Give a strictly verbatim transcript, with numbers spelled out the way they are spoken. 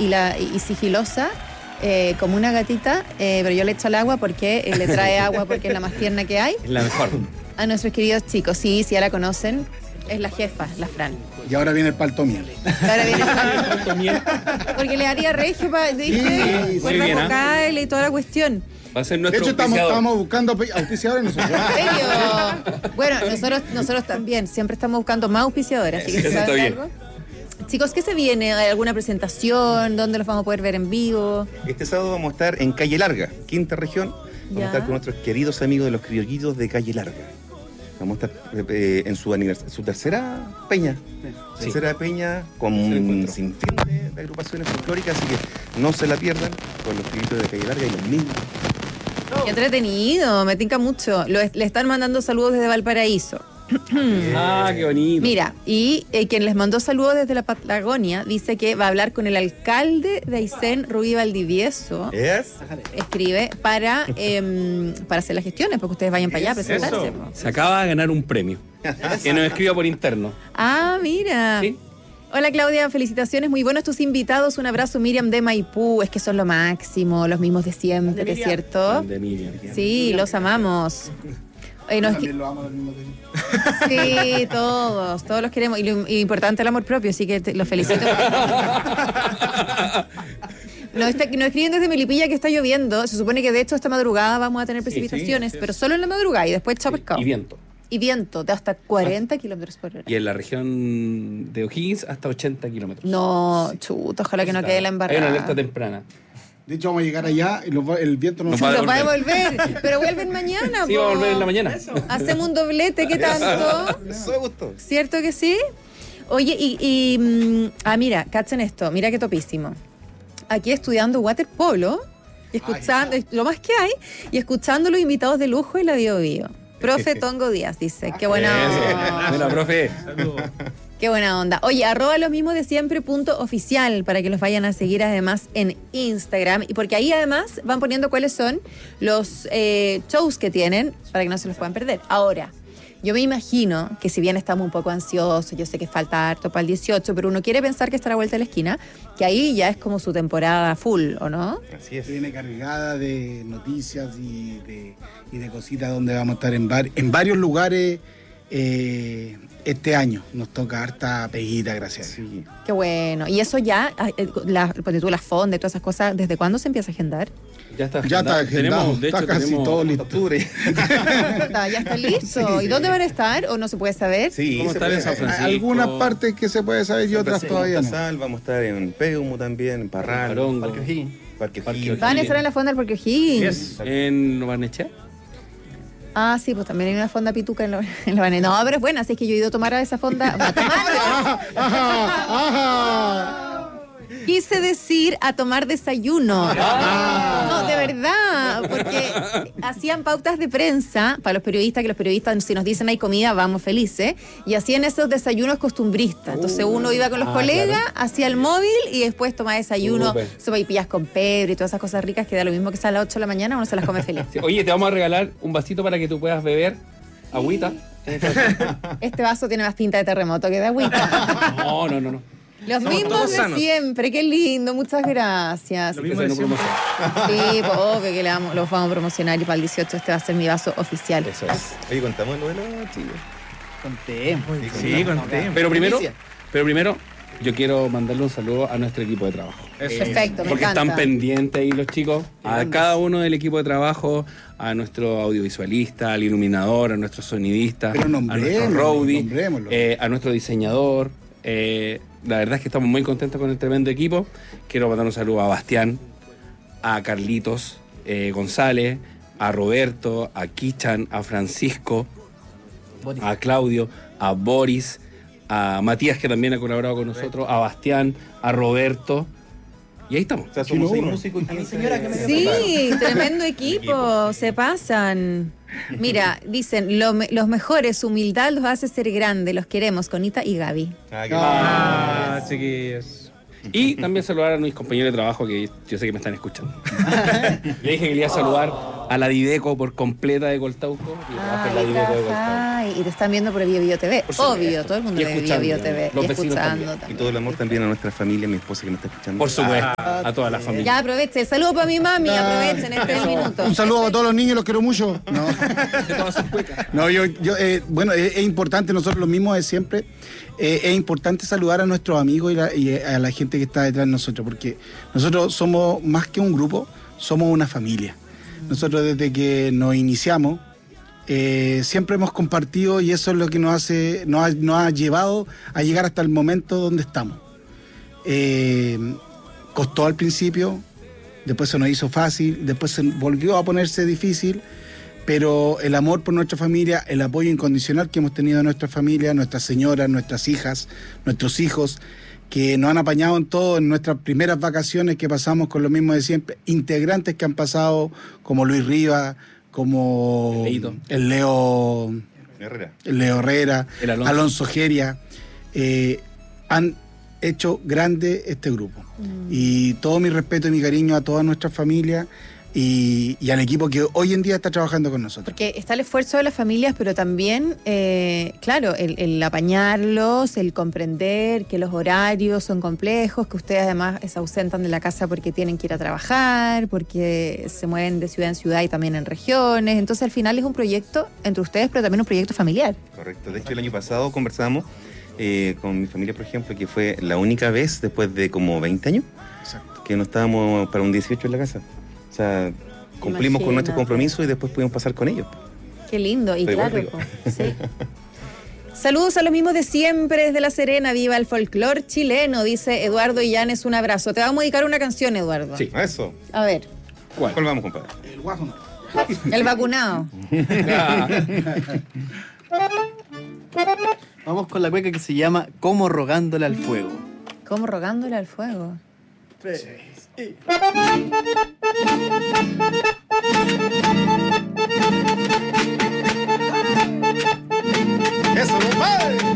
y, la, y sigilosa, eh, como una gatita, eh, pero yo le echo el agua porque eh, le trae agua porque es la más tierna que hay. Es la mejor. A nuestros queridos chicos, sí, sí, ya la conocen. Es la jefa, la Fran. Y ahora viene el palto miel. Ahora viene el palto miel. Porque le haría regio para, ¿viste? Sí, Cuerda sí, vocal y toda la cuestión. Va a ser De nuestro hecho, estamos, auspiciador. estamos buscando auspiciadores nosotros. ¿En serio? Bueno, nosotros, nosotros también, siempre estamos buscando más auspiciadores. Así que Eso si está saben bien. algo. Chicos, ¿qué se viene? ¿Hay alguna presentación? ¿Dónde los vamos a poder ver en vivo? Este sábado vamos a estar en Calle Larga, quinta región. Vamos Ya. a estar con nuestros queridos amigos de los criollitos de Calle Larga. Vamos a estar eh, en su, anivers- su tercera peña. Sí. Tercera peña con Tercer un encuentro. sinfín de, de agrupaciones folclóricas, así que no se la pierdan con los criollitos de Calle Larga y los niños. Qué entretenido, me tinca mucho. Lo es- le están mandando saludos desde Valparaíso. Ah, qué bonito. Mira, y eh, quien les mandó saludos desde la Patagonia dice que va a hablar con el alcalde de Aysén, Rubí Valdivieso. ¿Es? Escribe para, em, para hacer las gestiones, porque ustedes vayan para allá a presentarse. Eso. po. Se acaba de ganar un premio. Que nos escriba por interno. Ah, mira. ¿Sí? Hola Claudia, felicitaciones, muy buenos tus invitados. Un abrazo, Miriam de Maipú. Es que son lo máximo, los mismos de siempre, ¿es cierto? De Miriam. Sí, los amamos. Eh, nos- También lo amo al mismo tiempo. Sí, todos, todos los queremos. Y lo y importante el amor propio, así que te- los felicito. Nos, está- nos escriben desde Melipilla que está lloviendo. Se supone que de hecho esta madrugada vamos a tener Sí, precipitaciones, sí, sí. pero solo en la madrugada y después chao pescado. Y viento. Y viento de hasta cuarenta kilómetros por hora. Y en la región de O'Higgins hasta ochenta kilómetros. No, chuta, ojalá que no quede la Hay una embarrada. alerta temprana. De hecho, vamos a llegar allá y los va- el viento nos Nos Sí, va a los va a devolver. devolver, pero vuelven mañana. Sí, va a po. volver en la mañana. Hacemos un doblete, ¿qué tanto? Eso me gustó. ¿Cierto que sí? Oye, y, y, mm, ah, mira, cachen esto, mira qué topísimo. Aquí estudiando waterpolo, y escuchando, lo más que hay, y escuchando los invitados de lujo y la Bio Bio. Profe Tongo Díaz dice, qué buena onda. Eso. Mira, profe. Qué buena onda. Oye, arroba lo mismo de siempre punto oficial para que los vayan a seguir además en Instagram. Y porque ahí además van poniendo cuáles son los eh, shows que tienen para que no se los puedan perder. Ahora, yo me imagino que si bien estamos un poco ansiosos, yo sé que falta harto para el dieciocho, pero uno quiere pensar que está a la vuelta de la esquina, que ahí ya es como su temporada full, ¿o no? Así es. Viene cargada de noticias y de, y de cositas donde vamos a estar en, var- en varios lugares eh, este año. Nos toca harta peguita, gracias a Dios. Sí. Qué bueno. Y eso ya, eh, la, porque tú las fondas y todas esas cosas, ¿desde cuándo se empieza a agendar? Ya está Ya está agendado, Tenemos, de está hecho, casi tenemos todo listo. Octubre. Está, ya está listo. Sí, ¿Y sí. dónde van a estar o no se puede saber? Sí, ¿Cómo se estar en puede- San Francisco? Algunas partes que se puede saber y otras Sí, todavía no. Sal, vamos a estar en Peumo también, en Parral, Parongo. Parque O'Higgins. Parque Parque O'Higgins. Van a estar en la fonda del Parque O'Higgins. En Barnechea. Ah, sí, pues también hay una fonda pituca en la, en la Bane- No, pero es buena, así es que yo he ido a tomar a esa fonda. A tomar, Ajá, ajá. quise decir a tomar desayuno. No, de verdad, porque hacían pautas de prensa para los periodistas, que los periodistas, si nos dicen hay comida, vamos felices, y hacían esos desayunos costumbristas. Entonces uno iba con los Ah, colegas, claro. hacía el móvil y después tomaba desayuno, Súper. sopaipillas con pebre y todas esas cosas ricas que da lo mismo que sea a las ocho de la mañana, uno se las come feliz. Sí, oye, te vamos a regalar un vasito para que tú puedas beber agüita. Este vaso tiene más pinta de terremoto que de agüita. No, no, no, no. Los Somos mismos todos de sanos. siempre, qué lindo, muchas gracias. Lo mismo Ese de no siempre. promoción. Sí, pues obvio que le vamos- los vamos a promocionar y para el dieciocho este va a ser mi vaso oficial. Eso es. Oye, contamos lo de los chicos. Contemos. Sí, Sí, contemos. Pero primero, Primicia. pero primero, yo quiero mandarle un saludo a nuestro equipo de trabajo. Eso. Perfecto, me Porque encanta. están pendientes ahí los chicos, a cada uno del equipo de trabajo, a nuestro audiovisualista, al iluminador, a nuestro sonidista, Pero a nuestro nombrémoslo, roadie, nombrémoslo. eh, a nuestro diseñador. Eh, la verdad es que estamos muy contentos con el tremendo equipo. Quiero mandar un saludo a Bastián, a Carlitos eh, González, a Roberto, a Kichan, a Francisco, Boris. a Claudio, a Boris, a Matías, que también ha colaborado con nosotros, a Bastián, a Roberto. Y ahí estamos. O sea, somos Chino seis uno. músicos. A mi señora que me dio Sí, tremendo equipo, se pasan. Mira, dicen, lo me- los mejores, su humildad los hace ser grandes, los queremos, Conita y Gaby. Ah, qué Ah, chiquillos. Y también saludar a mis compañeros de trabajo que yo sé que me están escuchando. Le dije que le iba a saludar a la Dideco por completa de Coltauco. Y trabajo en la Ay, Dideco de Coltauco. trabaja, y te están viendo por Bio Bio T V. Por supuesto. Obvio, todo el mundo Y ve Bio escuchando, Bio T V. los Y vecinos escuchando también. Y también. todo el amor también a nuestra familia, a mi esposa que me está escuchando. Por supuesto, a toda la familia. Ya aproveche. Saludos para mi mami. Aprovechen este minuto. Un saludo a todos los niños, los quiero mucho. No, no yo, yo eh, bueno, es, es importante, nosotros los mismos de siempre, eh, es importante saludar a nuestros amigos y, la- y a la gente que está detrás de nosotros, porque nosotros somos más que un grupo, somos una familia. Nosotros desde que nos iniciamos, eh, siempre hemos compartido y eso es lo que nos, hace, nos, ha, nos ha llevado a llegar hasta el momento donde estamos. Eh, costó al principio, después se nos hizo fácil, después se volvió a ponerse difícil, pero el amor por nuestra familia, el apoyo incondicional que hemos tenido de nuestra familia, nuestras señoras, nuestras hijas, nuestros hijos, que nos han apañado en todo, en nuestras primeras vacaciones que pasamos con lo mismo de siempre, integrantes que han pasado como Luis Rivas, como El Leito. el Leo, Herrera. el Leo Herrera, El Alonso. Alonso Geria, eh, han hecho grande este grupo. Y todo mi respeto y mi cariño a toda nuestra familia y, y al equipo que hoy en día está trabajando con nosotros. Porque está el esfuerzo de las familias, pero también, eh, claro, el, el apañarlos, el comprender que los horarios son complejos, que ustedes además se ausentan de la casa porque tienen que ir a trabajar, porque se mueven de ciudad en ciudad y también en regiones. Entonces, al final es un proyecto entre ustedes, pero también un proyecto familiar. Correcto. De hecho, el año pasado conversamos eh, con mi familia, por ejemplo, que fue la única vez después de como veinte años Exacto. que no estábamos para un dieciocho en la casa. O sea, cumplimos con nuestro Imagínate. compromiso y después pudimos pasar con ellos. Qué lindo, y Estoy claro, rico. po, sí. Saludos a los mismos de siempre desde La Serena, viva el folclor chileno, dice Eduardo Illanes, un abrazo. Te vamos a dedicar una canción, Eduardo. Sí. Eso. A ver, ¿Cuál? ¿Cuál vamos, compadre? El guaso no. el vacunado. Vamos con la cueca que se llama Como rogándole al fuego. ¿Cómo rogándole al fuego? Eso, compadre.